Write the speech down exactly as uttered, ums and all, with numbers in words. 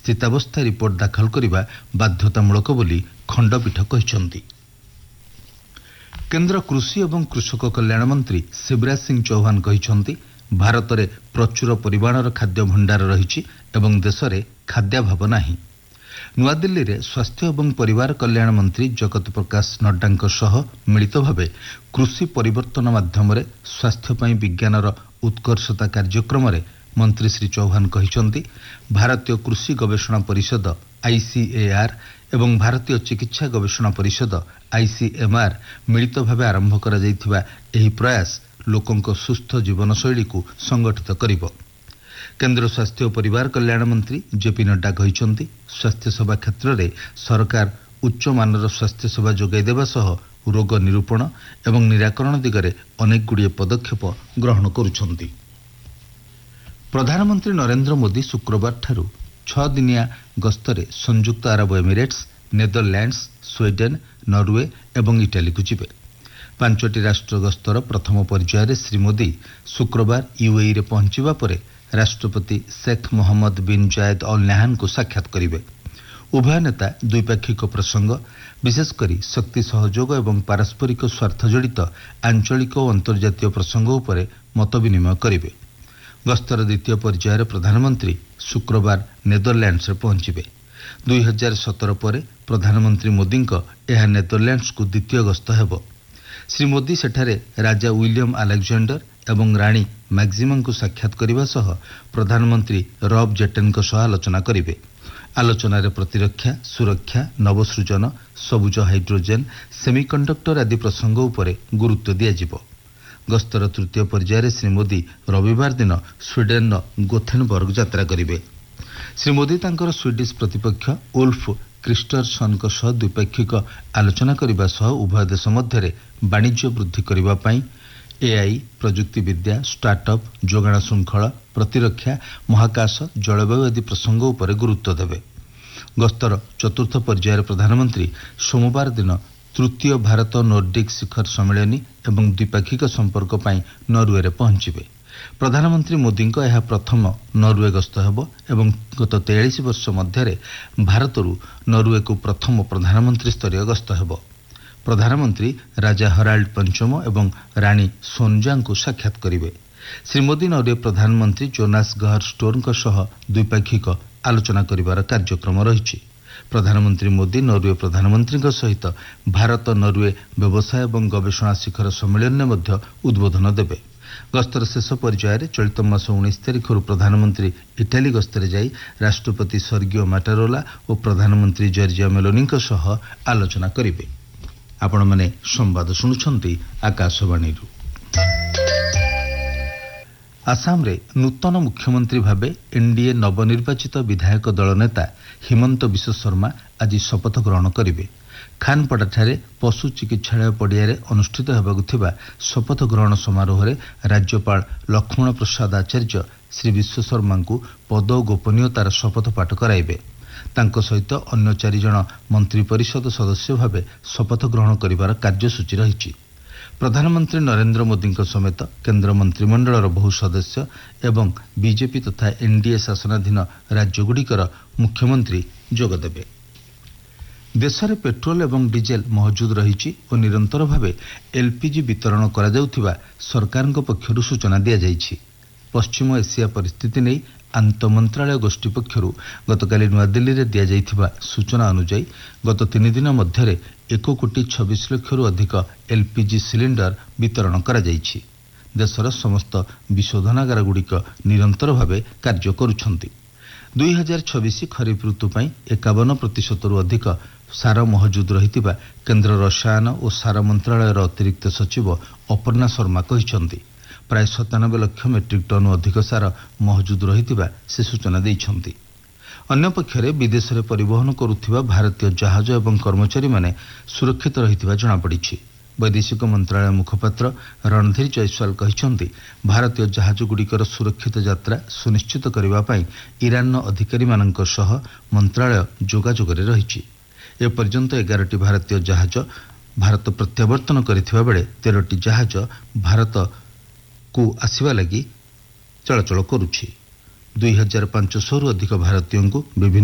स्थितावस्था report दाखल करने बाध्यतामूलक बोली खंडपीठ कहिसंती। केंद्र कृषि एवं कृषक कल्याण मंत्री शिवराज सिंह चौहान कहिसंती भारत में प्रचुर परिमाणर खाद्य भंडार रही एवं देश में खाद्याभाव नहीं। नुआदिल्ली रे स्वास्थ्य एवं परिवार कल्याण मंत्री जगत प्रकाश नड्डा सह मिलित भावे कृषि परिवर्तन माध्यम स्वास्थ्य पई विज्ञानर उत्कर्षता कार्यक्रम रे मंत्री श्री चौहान कहिसंती भारतीय कृषि गवेषणा परिषद आईसीएआर एवं भारतीय चिकित्सा गवेषणा परिषद आईसीएमआर मिलित भावे आरंभ करा जायथिबा एही प्रयास लोकंक सुस्थ जीवनशैली को संगठित करिब। केंद्र स्वास्थ्य और परिवार कल्याण मंत्री जेपी नड्डा कहिसंती स्वास्थ्य सेवा क्षेत्र में सरकार उच्च मानर स्वास्थ्य सेवा जोगाई देबा सह रोग निरूपण एवं निराकरण दिगरे अनेक गुड़िए पदक्षेप ग्रहण करुछंती। प्रधानमंत्री नरेंद्र मोदी शुक्रवार ठारू छह दिनिया गस्तरे संयुक्त Arab Emirates, Netherlands, Sweden, Norway एवं इटाली को जिबे। पांचटी राष्ट्र गस्तर प्रथम पर्यायर श्री मोदी शुक्रवार यूएई रे पहुंचवा परे राष्ट्रपति शेख मोहम्मद बिन जायद अल नाहान को साक्षात करिवे। उभय नेता द्विपाक्षिक प्रसंग विशेषकर शक्ति सहयोग एवं पारस्परिक स्वार्थ जड़ित आंचलिक और अंतर्जातीय प्रसंग उपरे मत विनिमय करिवे। गस्तर द्वितीय पर्यायर प्रधानमंत्री शुक्रवार नेदरलैंड्स रे पहुंचिबे। दुई हजार सतर पर प्रधानमंत्री मोदी यह नेदरलैंड्स को द्वितीय गस्त हेब। श्री मोदी सेठारे राजा विलियम अलेक्जेंडर एवं राणी मैक्सिमा को साक्षात करने सह प्रधानमंत्री रॉब जेटन को सह आलोचना करिवे। आलोचना रे प्रतिरक्षा, सुरक्षा, नवसृजन, सबुज हाइड्रोजेन, सेमीकंडक्टर आदि प्रसंग उपरे गुरुत्व दियाजिबो। गस्तर तृतीय पर्यायर श्री मोदी रविवार दिन स्वीडेन गोथेनबर्ग यात्रा करिवे। श्री मोदी तांकर स्वीडिश प्रतिपक्ष उल्फ क्रिस्टरसन सह द्विपाक्षिक आलोचना करने सह उभय देश मध्य वाणिज्य वृद्धि करने पाई एआई, प्रजुक्ति विद्या, स्टार्टअप, जोगाण श्रृंखला, प्रतिरक्षा, महाकाश, जलवायु आदि प्रसंग उपरे गुरुत्व देवे। गस्तर चतुर्थ पर्यायर प्रधानमंत्री सोमवार दिन तृतीय भारत नोर्डिक शिखर सम्मेलन एवं द्विपाक्षिक संपर्क पाई नॉर्वे रे पहुंचिबे। प्रधानमंत्री मोदी यह प्रथम नॉर्वे गस्त हेब एवं गत तेयालीस वर्ष मध्य भारतरू नॉर्वे को प्रथम प्रधानमंत्री स्तरीय गस्त हेब। प्रधानमंत्री राजा हराल्ड पंचम एवं राणी सोनजा को साक्षात करिवे। श्री मोदी नॉर्वे प्रधानमंत्री जोनास गहर स्टोर्न सह द्विपाक्षिक आलोचना करिवार कार्यक्रम रही। प्रधानमंत्री मोदी नॉर्वे प्रधानमंत्री सहित भारत नॉर्वे व्यवसाय एवं गवेषणा शिखर सम्मेलन में मध्य उद्बोधन देवे। गस्तर शेष पर्यायर चलित मास उन्नीस तारिख प्रधानमंत्री इटाली गस्तरे जाई राष्ट्रपति सर्गियो माटारोला और प्रधानमंत्री जॉर्जिया मेलोनी सह आलोचना करिवे। आपण माने संवाद शुणुछंती आकाशवाणी। आसाम रे नूतन मुख्यमंत्री भावे एनडीए नवनिर्वाचित विधायक दल नेता हिमंत बिश्व शर्मा आज शपथ ग्रहण करिवे। खानपड़ाठारे पशु चिकित्सालय पड़ियारे अनुष्ठित हेबाकु थिबा शपथ ग्रहण समारोह रे राज्यपाल लक्ष्मण प्रसाद आचार्य श्री बिश्व शर्मा को पद और गोपनीयतार शपथ पाठ कराइबे। तांको सहित अन्य चारि जण मंत्री परिषद सदस्य भावे शपथ ग्रहण करिवार कार्यसूची रहिछि। प्रधानमंत्री नरेंद्र मोदी समेत केंद्र मंत्रिमंडलर बहु सदस्य एवं बीजेपी तथा एनडीए शासनाधीन राज्यगुड़िकर मुख्यमंत्री जोगदेवे। देश में पेट्रोल एवं डीजेल महजूद रही और निरंतर भावे एलपीजी वितरण करा जाउथिबा सरकार पक्षरु सूचना दिया जाइछि। पश्चिम एशिया परिस्थिति नहीं आंत मंत्रालय गोष्ठी पक्षरु गतकाली नुआदिल्ली रे दिया जाइथिबा सूचना अनुसार गत तीन दिन मध्य एक कोटी छब्बीस लाख रु अधिक एलपीजी सिलिंडर वितरण करा जाइछि। देशर समस्त विशोधनागार गुड़िक निरंतर भावे कार्य करुछंती। दुई हजार छब्बीस खरीफ ऋतु पाई एकावन प्रतिशत रु अधिक सार महजूद रही केंद्र रसायन और सार मंत्रालयर अतिरिक्त सचिव अपर्णा शर्मा कहिसंती। प्राय सतानबे लक्ष मेट्रिक टन अधिक सार महजूद रही से सूचना देइछंती। अन्य पक्षरे विदेश में परिवहन करुथिबा भारतीय जहाज एवं कर्मचारी माने सुरक्षित रहिथिबा जणा पड़िछि। वैदेशिक मंत्रालय मुखपात्र रणधीर जयस्वाल कहिसंती भारतीय जहाजगुड़िकर सुरक्षित यात्रा सुनिश्चित करबा पई ईरान अधिकारी मानक सह मंत्रालय जोगाजोगरे रहिछि। ए पर्यंत एगारटी भारतीय जहाज भारत प्रत्यावर्तन करिथिबा बेले तेरटी जहाज भारत को आसिबा लगी चलाचल करुछि। दुई हजार पांच सौ रु अधिक भारतीयों को विभिन्न